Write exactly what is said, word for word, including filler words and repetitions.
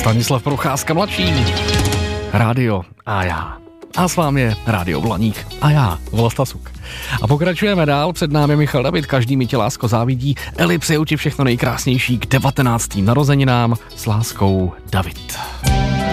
Stanislav Procházka mladší. Rádio a já. A s vámi je Rádio Blaník a já, Vlasta Suk. A pokračujeme dál, před námi Michal David, každý mi tě lásko závidí. Eli, přeju ti všechno nejkrásnější k devatenáctým narozeninám, s láskou David.